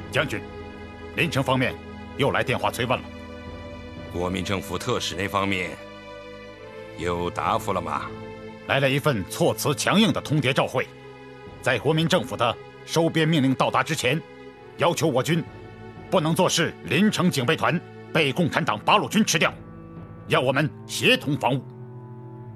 将军，临城方面又来电话催问了。 国民政府特使那方面有答复了吗？ 来了一份措辞强硬的通牒照会，在国民政府的收编命令到达之前，要求我军不能坐视临城警备团被共产党八路军吃掉，要我们协同防务。